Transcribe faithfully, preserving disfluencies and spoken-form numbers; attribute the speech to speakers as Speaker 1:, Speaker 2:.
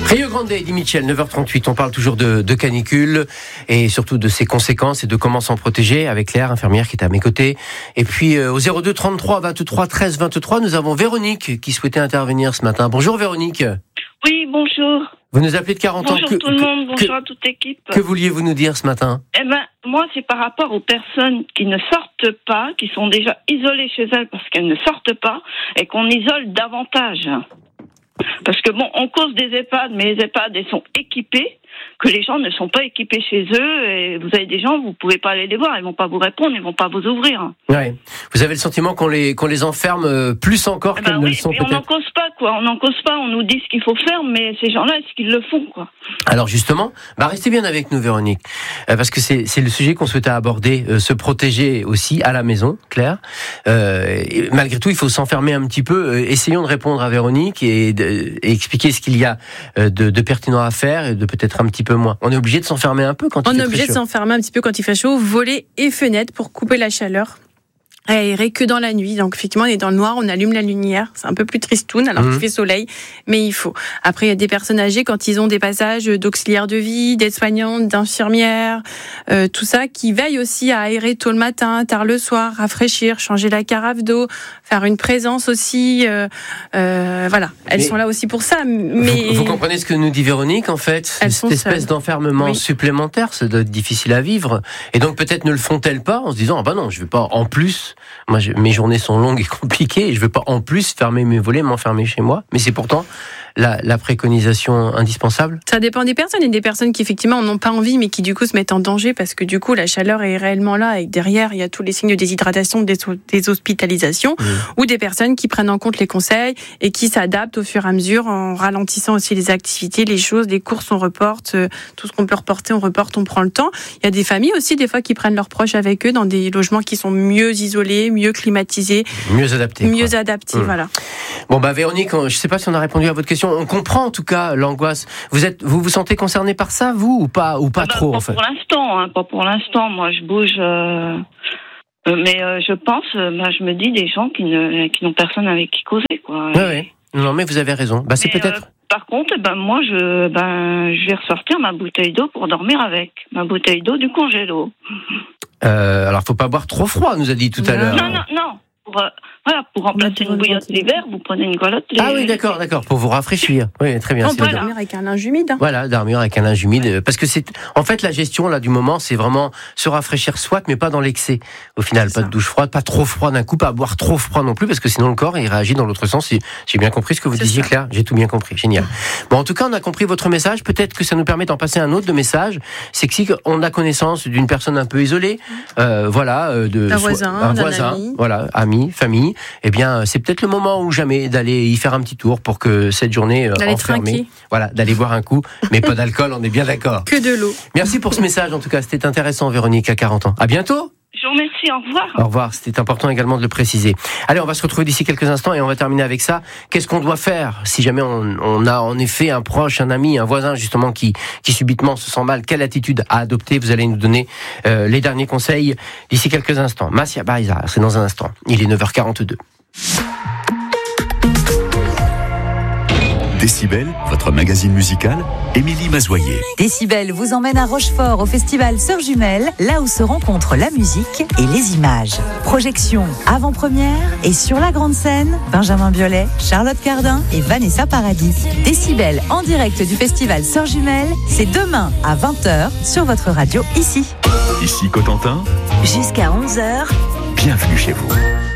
Speaker 1: Rio Grande, Eddie Mitchell, neuf heures trente-huit. On parle toujours de, de canicule et surtout de ses conséquences et de comment s'en protéger avec Claire, infirmière qui est à mes côtés. Et puis euh, au zéro deux trente-trois vingt-trois treize vingt-trois, nous avons Véronique qui souhaitait intervenir ce matin. Bonjour Véronique.
Speaker 2: Oui, bonjour.
Speaker 1: Vous nous appelez de Carentan.
Speaker 2: Bonjour
Speaker 1: que,
Speaker 2: tout le monde, bonjour
Speaker 1: que,
Speaker 2: à toute l'équipe.
Speaker 1: Que vouliez-vous nous dire ce matin ?
Speaker 2: Eh ben, moi, c'est par rapport aux personnes qui ne sortent pas, qui sont déjà isolées chez elles parce qu'elles ne sortent pas, et qu'on isole davantage. Parce que bon, on cause des EHPAD, mais les EHPAD, ils sont équipés, que les gens ne sont pas équipés chez eux, et vous avez des gens, vous pouvez pas aller les voir, ils vont pas vous répondre, ils vont pas vous ouvrir.
Speaker 1: Ouais. Vous avez le sentiment qu'on les, qu'on les enferme plus encore
Speaker 2: eh
Speaker 1: qu'elles
Speaker 2: ben
Speaker 1: ne
Speaker 2: oui,
Speaker 1: le sont
Speaker 2: mais
Speaker 1: peut-être.
Speaker 2: on n'en cause pas, quoi, on n'en cause pas, on nous dit ce qu'il faut faire, mais ces gens-là, est-ce qu'ils le font, quoi ?
Speaker 1: Alors justement, bah restez bien avec nous Véronique, euh, parce que c'est, c'est le sujet qu'on souhaitait aborder, euh, se protéger aussi à la maison, Claire. Euh, et malgré tout, il faut s'enfermer un petit peu. Euh, essayons de répondre à Véronique et, de, et expliquer ce qu'il y a de, de pertinent à faire et de peut-être un petit peu moins. On est obligé de s'enfermer un peu quand il
Speaker 3: On
Speaker 1: fait
Speaker 3: est
Speaker 1: très
Speaker 3: obligé
Speaker 1: chaud.
Speaker 3: de s'enfermer un petit peu quand il fait chaud, volets et fenêtres pour couper la chaleur. Aérer que dans la nuit, donc effectivement on est dans le noir, on allume la lumière, c'est un peu plus tristoun alors mmh. qu'il fait soleil, mais il faut. Après il y a des personnes âgées quand ils ont des passages d'auxiliaires de vie, d'aides-soignantes, d'infirmières, euh, tout ça, qui veillent aussi à aérer tôt le matin, tard le soir, rafraîchir, changer la carafe d'eau, faire une présence aussi, euh, euh, voilà, elles mais sont là aussi pour ça. Mais
Speaker 1: vous, vous comprenez ce que nous dit Véronique en fait,
Speaker 3: elles
Speaker 1: cette espèce
Speaker 3: seules.
Speaker 1: d'enfermement oui. supplémentaire, ça doit être difficile à vivre, et donc peut-être ne le font-elles pas en se disant ah bah non je vais pas en plus. Moi, je, mes journées sont longues et compliquées et je ne veux pas en plus fermer mes volets, m'enfermer chez moi. Mais c'est pourtant la, la préconisation indispensable.
Speaker 3: Ça dépend des personnes. Il y a des personnes qui, effectivement, n'ont pas envie, mais qui, du coup, se mettent en danger parce que, du coup, la chaleur est réellement là et derrière, il y a tous les signes de déshydratation, des, des hospitalisations mmh. ou des personnes qui prennent en compte les conseils et qui s'adaptent au fur et à mesure en ralentissant aussi les activités, les choses, les courses, on reporte, tout ce qu'on peut reporter, on reporte, on prend le temps. Il y a des familles aussi, des fois, qui prennent leurs proches avec eux dans des logements qui sont mieux isolés, mieux climatisés,
Speaker 1: mieux adaptés.
Speaker 3: Mieux quoi. adaptés, mmh. voilà.
Speaker 1: Bon, bah, Véronique, je ne sais pas si on a répondu à votre question. On comprend, en tout cas, l'angoisse. Vous êtes, vous vous sentez concerné par ça, vous, ou pas, ou pas
Speaker 2: ah bah,
Speaker 1: trop,
Speaker 2: pas
Speaker 1: en fait?
Speaker 2: Pour l'instant, hein, pas pour l'instant. Moi, je bouge, euh, euh, mais euh, je pense, euh, bah, je me dis des gens qui ne, qui n'ont personne avec qui causer, quoi.
Speaker 1: Oui, oui. Non, mais vous avez raison. Bah, c'est
Speaker 2: mais,
Speaker 1: peut-être.
Speaker 2: Euh, par contre, ben moi, je, ben, je vais ressortir ma bouteille d'eau pour dormir avec. Ma bouteille d'eau du congélo.
Speaker 1: Euh, alors, faut pas boire trop froid, nous a dit tout à
Speaker 2: non,
Speaker 1: l'heure.
Speaker 2: Non, non, non. Pour, euh, voilà, pour remplacer une bouillotte l'hiver, vous prenez une galotte. Les...
Speaker 1: Ah oui, d'accord, d'accord, pour vous rafraîchir. Oui, très bien.
Speaker 3: On peut dormir avec un linge humide. Hein.
Speaker 1: Voilà, dormir avec un linge humide. Parce que c'est, en fait, la gestion là du moment, c'est vraiment se rafraîchir soit, mais pas dans l'excès. Au final, c'est pas ça. De douche froide, pas trop froid d'un coup, pas boire trop froid non plus, parce que sinon le corps il réagit dans l'autre sens. J'ai bien compris ce que vous c'est disiez, ça. Claire. J'ai tout bien compris. Génial. Bon, en tout cas, on a compris votre message. Peut-être que ça nous permet d'en passer un autre de message. C'est que si on a connaissance d'une personne un peu isolée, euh, voilà, euh, de
Speaker 3: un voisin,
Speaker 1: un voisin,
Speaker 3: ami.
Speaker 1: voilà, ami, famille. Eh bien, c'est peut-être le moment ou jamais d'aller y faire un petit tour pour que cette journée euh,
Speaker 3: d'aller
Speaker 1: enfermée,
Speaker 3: trinquer.
Speaker 1: Voilà, d'aller boire un coup, mais pas d'alcool, on est bien d'accord.
Speaker 3: Que de l'eau.
Speaker 1: Merci pour ce message, en tout cas, c'était intéressant, Véronique, à quarante ans. À bientôt.
Speaker 2: Je vous remercie, au revoir.
Speaker 1: Au revoir, c'était important également de le préciser. Allez, on va se retrouver d'ici quelques instants et on va terminer avec ça. Qu'est-ce qu'on doit faire si jamais on, on a en effet un proche, un ami, un voisin justement qui, qui subitement se sent mal? Quelle attitude à adopter? Vous allez nous donner euh, les derniers conseils d'ici quelques instants. Massia Baiza, c'est dans un instant. Il est neuf heures quarante-deux.
Speaker 4: Décibel, votre magazine musical, Émilie Mazoyer.
Speaker 5: Décibel vous emmène à Rochefort au festival Sœurs Jumelles, là où se rencontrent la musique et les images. Projection avant-première et sur la grande scène, Benjamin Biolay, Charlotte Cardin et Vanessa Paradis. Décibel en direct du festival Sœurs Jumelles, c'est demain à vingt heures sur votre radio ici.
Speaker 4: Ici Cotentin.
Speaker 5: Jusqu'à onze heures.
Speaker 4: Bienvenue chez vous.